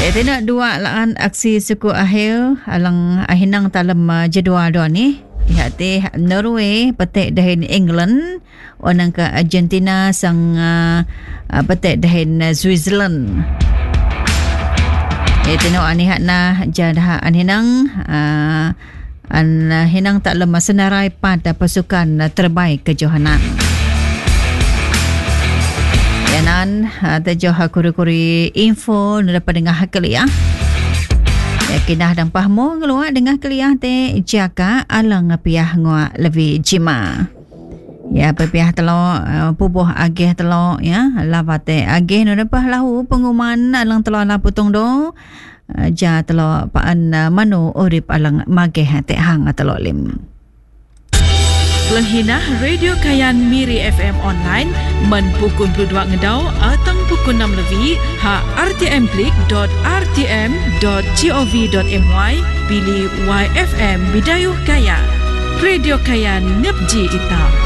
Tidak dua laan aksi suku akhir alang ahinang dalam jadual doa ni. Ihati Norway petik dahin England, onang ke Argentina sang petik dahin Switzerland. Tino anihat na jadah anhinang hinang tak lemah senarai pada pasukan terbaik kejohanan. Yanan tejoh kuri-kuri info dapat dengar keliah. Kinah dan pahmo ngeluar dengan keliah te jaka alang piah ngua lebih jima. Ya pepiah telo pubuh agih telo ya lavate agih no dapah lahu pengumuman alang telo la putung do ja telo paan manu urip alang magih te hang telo lim. Lenghina Radio Kayan Miri FM online men pukul 22 ngedau atang pukul 6 lebih ha rtm.rtm.gov.my pilih YFM Bidayuh Kayan. Radio Kayan Nepji Ita.